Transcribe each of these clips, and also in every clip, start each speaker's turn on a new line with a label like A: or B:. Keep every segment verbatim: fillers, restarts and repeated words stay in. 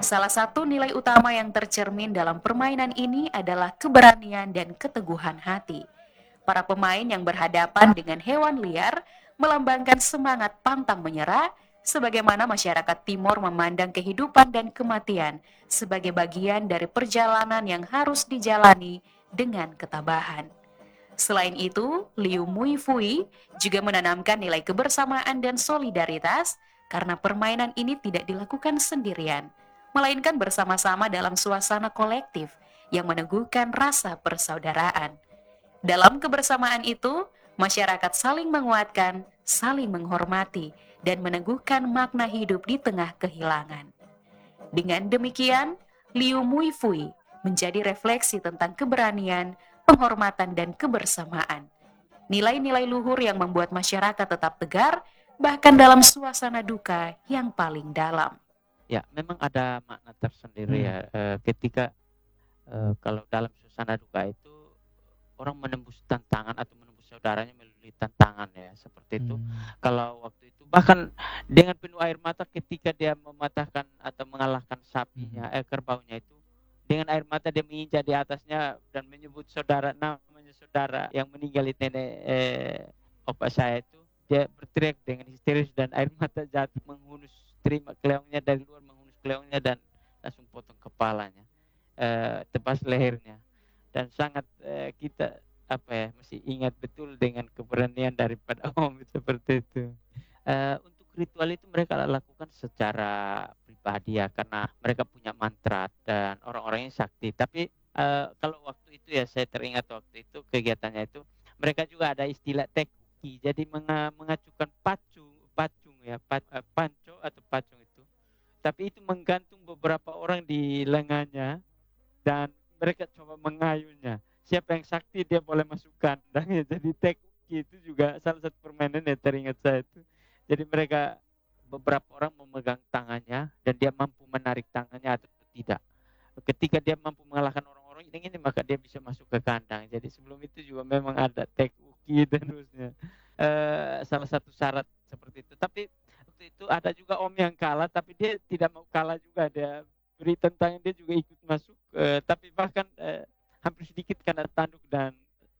A: Salah satu nilai utama yang tercermin dalam permainan ini adalah keberanian dan keteguhan hati. Para pemain yang berhadapan dengan hewan liar melambangkan semangat pantang menyerah, sebagaimana masyarakat Timor memandang kehidupan dan kematian sebagai bagian dari perjalanan yang harus dijalani dengan ketabahan. Selain itu, Liu Mui Fui juga menanamkan nilai kebersamaan dan solidaritas karena permainan ini tidak dilakukan sendirian, melainkan bersama-sama dalam suasana kolektif yang meneguhkan rasa persaudaraan. Dalam kebersamaan itu, masyarakat saling menguatkan, saling menghormati, dan meneguhkan makna hidup di tengah kehilangan. Dengan demikian, Liu Mui Fui menjadi refleksi tentang keberanian, penghormatan, dan kebersamaan. Nilai-nilai luhur yang membuat masyarakat tetap tegar, bahkan dalam suasana duka yang paling dalam.
B: Ya, memang ada makna tersendiri
C: Hmm.
B: ya. Eh, ketika eh, kalau dalam suasana duka itu orang menembus tantangan atau menembus saudaranya melalui tantangan ya, seperti itu.
C: Hmm.
B: Kalau waktu itu bahkan dengan penuh air mata ketika dia mematahkan atau mengalahkan sapinya,
C: Hmm.
B: eh kerbaunya itu, dengan air mata dia menginjak di atasnya dan menyebut saudara, namanya saudara yang meninggal itu nenek eh, opa saya itu, dia berteriak dengan histeris dan air mata jatuh menghunus, terima kleongnya dari luar, menghunus kleongnya dan langsung potong kepalanya, eh, tebas lehernya. Dan sangat eh, kita apa ya, mesti ingat betul dengan keberanian daripada Om seperti itu. Eh, untuk ritual itu mereka lakukan secara pribadi ya, karena mereka punya mantra dan orang-orangnya sakti. Tapi eh, kalau waktu itu ya, saya teringat waktu itu kegiatannya itu mereka juga ada istilah tekuki, jadi menga- mengacukan pacung pacung ya, pa- eh, panco atau pacung itu, tapi itu menggantung beberapa orang di lengannya dan mereka coba mengayunnya. Siapa yang sakti dia boleh masuk kandang ya. Jadi tekuki itu juga salah satu permainan yang teringat saya itu. Jadi mereka beberapa orang memegang tangannya dan dia mampu menarik tangannya atau tidak. Ketika dia mampu mengalahkan orang-orang ini, ini maka dia bisa masuk ke kandang. Jadi sebelum itu juga memang ada tekuki dan terusnya. Eh, salah satu syarat seperti itu. Tapi waktu itu ada juga om yang kalah, tapi dia tidak mau kalah juga. Dia beri tentang dia juga ikut masuk. Eh, tapi bahkan eh, hampir sedikit karena tanduk dan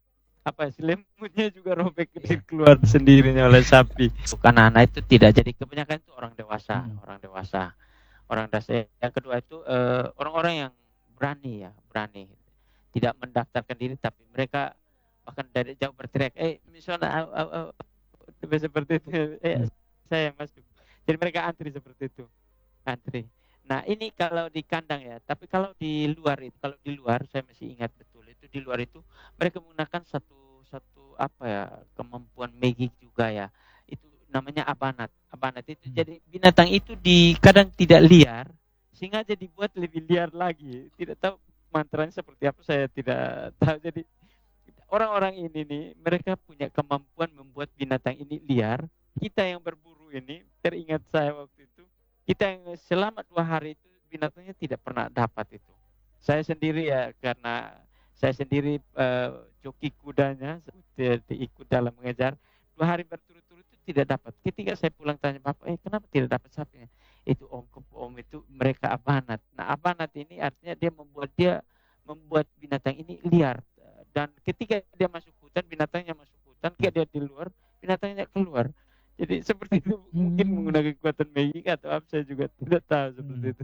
B: apa selimutnya juga robek kecil keluar sendirinya oleh sapi. Bukan anak itu tidak. Jadi kebanyakan itu orang dewasa,
C: Hmm.
B: orang dewasa, orang dewasa. Yang kedua itu eh, orang-orang yang berani ya, berani, tidak mendaftarkan diri, tapi mereka bahkan dari jauh berteriak, eh misalnya au, au, au, seperti itu, eh
C: Hmm.
B: saya masuk. Jadi mereka antri seperti itu, antri. Nah ini kalau di kandang ya, tapi kalau di luar itu, kalau di luar saya masih ingat betul itu, di luar itu mereka menggunakan satu satu apa ya, kemampuan magik juga ya, itu namanya abanat. Abanat itu
C: Hmm.
B: jadi binatang itu di kadang tidak liar, sengaja dibuat lebih liar lagi. Tidak tahu mantranya seperti apa, saya tidak tahu. Jadi orang-orang ini nih, mereka punya kemampuan membuat binatang ini liar. Kita yang berburu ini, teringat saya waktu itu, kita yang selama dua hari itu binatangnya tidak pernah dapat itu. Saya sendiri ya, karena saya sendiri eh, joki kudanya, di- diikut dalam mengejar. Dua hari berturut-turut itu tidak dapat. Ketika saya pulang tanya bapak, eh kenapa tidak dapat sapinya? Itu om om itu mereka abanat. Nah abanat ini artinya dia membuat dia membuat binatang ini liar, dan ketika dia masuk hutan binatangnya masuk hutan, ketika dia di luar binatangnya keluar. Jadi seperti itu, mungkin
C: Hmm.
B: menggunakan kekuatan magic atau apa saya juga tidak tahu seperti
C: Hmm.
B: itu.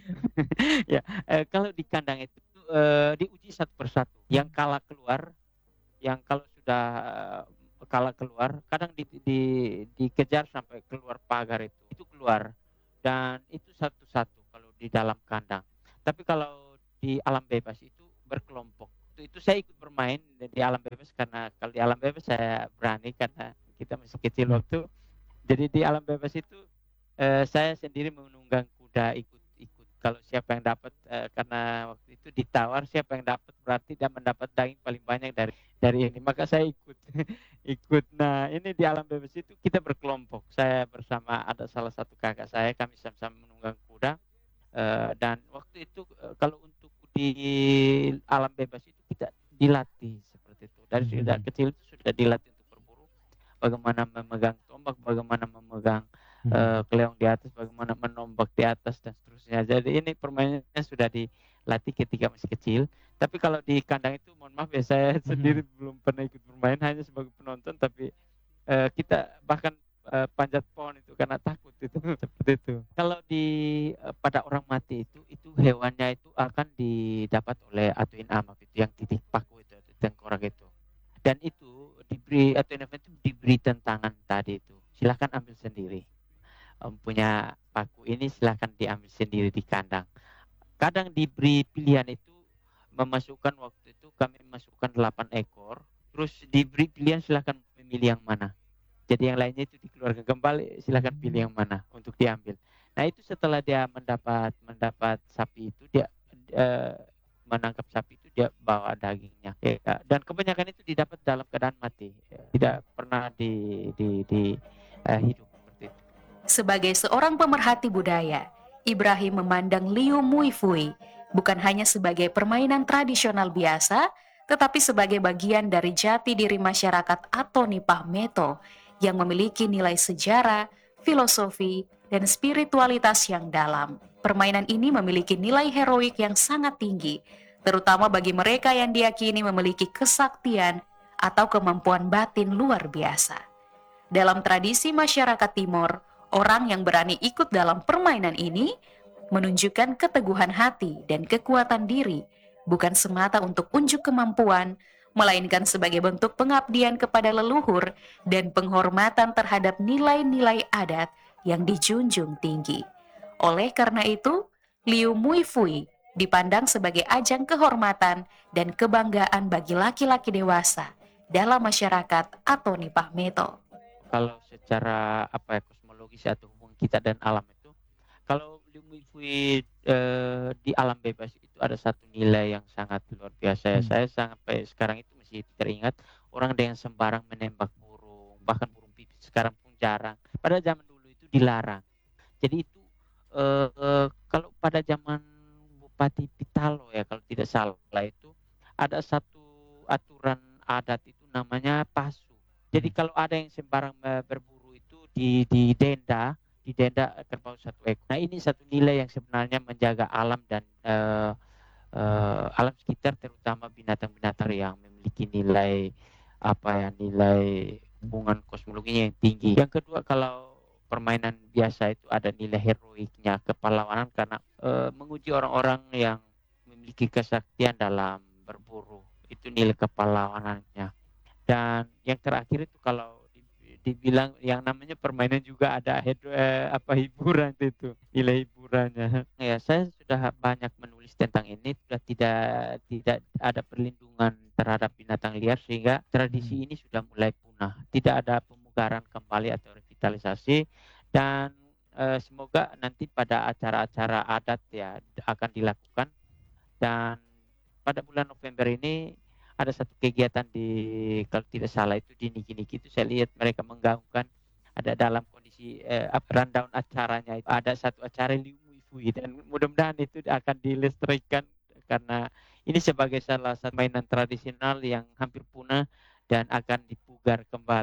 B: Ya, eh, kalau di kandang itu eh, diuji satu persatu. Yang kalah keluar, yang kalau sudah eh, kalah keluar, kadang di, di, dikejar sampai keluar pagar itu, itu keluar. Dan itu satu-satu kalau di dalam kandang. Tapi kalau di alam bebas itu berkelompok. Itu, itu saya ikut bermain di alam bebas, karena kalau di alam bebas saya berani karena kita masih kecil
C: Hmm.
B: waktu. Jadi di alam bebas itu eh, saya sendiri menunggang kuda, ikut-ikut. Kalau siapa yang dapat, eh, karena waktu itu ditawar siapa yang dapat berarti dia mendapat daging paling banyak dari dari ini. Maka saya ikut, ikut. Nah ini di alam bebas itu kita berkelompok. Saya bersama ada salah satu kakak saya, kami sama-sama menunggang kuda. Eh, dan waktu itu eh, kalau untuk di alam bebas itu kita dilatih seperti itu. Dari sejak
C: Hmm.
B: kecil itu sudah dilatih untuk berburu, bagaimana memegang tombak, bagaimana memegang eee, keleong di atas, bagaimana menombak di atas dan seterusnya. Jadi ini permainannya sudah dilatih ketika masih kecil. Tapi kalau di kandang itu mohon maaf ya, saya
C: Mhm.
B: sendiri belum pernah ikut bermain, hanya sebagai penonton, tapi, eee, kita bahkan, eee, panjat pohon itu karena takut itu, seperti itu. Kalau di eee, pada orang mati itu, itu hewannya itu akan didapat oleh Atuin Amap itu yang titik paku itu, tengkorak itu. Dan itu diberi Atuin Amap itu diberi tentangan tadi itu, "Silahkan ambil sendiri. Om punya paku ini silahkan diambil sendiri di kandang." Kadang diberi pilihan itu memasukkan waktu itu kami masukkan delapan ekor, terus diberi pilihan silahkan memilih yang mana. Jadi yang lainnya itu dikeluarkan kembali, silahkan pilih yang mana untuk diambil. Nah itu setelah dia mendapat mendapat sapi itu, dia, eee, menangkap sapi itu, dia bawa dagingnya, ya, dan kebanyakan itu didapat dalam keadaan mati, tidak pernah di di di eee, hidup seperti itu.
A: Sebagai seorang pemerhati budaya, Ibrahim memandang Liu Mui Fui bukan hanya sebagai permainan tradisional biasa, tetapi sebagai bagian dari jati diri masyarakat atau Nipah Meto yang memiliki nilai sejarah, filosofi, dan spiritualitas yang dalam. Permainan ini memiliki nilai heroik yang sangat tinggi, terutama bagi mereka yang diyakini memiliki kesaktian atau kemampuan batin luar biasa. Dalam tradisi masyarakat Timor, orang yang berani ikut dalam permainan ini menunjukkan keteguhan hati dan kekuatan diri, bukan semata untuk unjuk kemampuan, melainkan sebagai bentuk pengabdian kepada leluhur dan penghormatan terhadap nilai-nilai adat yang dijunjung tinggi. Oleh karena itu, Liu Mui Fui dipandang sebagai ajang kehormatan dan kebanggaan bagi laki-laki dewasa dalam masyarakat atau Nipah Meto.
B: Kalau secara apa ya, kosmologis atau hubungan kita dan alam itu, kalau Liu Mui Fui, eee, di alam bebas itu ada satu nilai yang sangat luar biasa ya.
C: Mmm.
B: Saya sampai sekarang itu masih teringat orang dengan sembarang menembak burung, bahkan burung pipit sekarang pun jarang. Pada zaman dulu itu dilarang. Jadi itu, eee eee, kalau pada zaman Bupati Pitalo ya kalau tidak salah itu, ada satu aturan adat itu namanya pasu. Jadi
C: Mhm.
B: kalau ada yang sembarang, eee, berburu itu di didenda didenda kerbau satu ekor. Nah ini satu nilai yang sebenarnya menjaga alam dan, eee eee, alam sekitar, terutama binatang-binatang yang memiliki nilai apa ya, nilai hubungan kosmologinya yang tinggi. Yang kedua, kalau permainan biasa itu ada nilai heroiknya, kepahlawanan karena, eee, menguji orang-orang yang memiliki kesaktian dalam berburu, itu nilai kepahlawanannya. Dan yang terakhir itu kalau di dibilang yang namanya permainan juga ada head eee, apa, hiburan itu, nilai hiburannya. Ya saya sudah banyak menulis tentang ini, sudah tidak tidak ada perlindungan terhadap binatang liar sehingga
C: Mhm.
B: tradisi ini sudah mulai punah. Tidak ada pemugaran kembali atau revitalisasi dan, eee, semoga nanti pada acara-acara adat ya akan dilakukan. Dan pada bulan November ini ada satu kegiatan di kalau tidak salah itu di Niki-Niki itu saya lihat mereka menggaungkan ada dalam kondisi, eee, apa, rundown acaranya itu ada satu acara Liu Mui Fui dan mudah-mudahan itu akan dilestarikan karena ini sebagai salah satu mainan tradisional yang hampir punah dan akan dipugar kembali.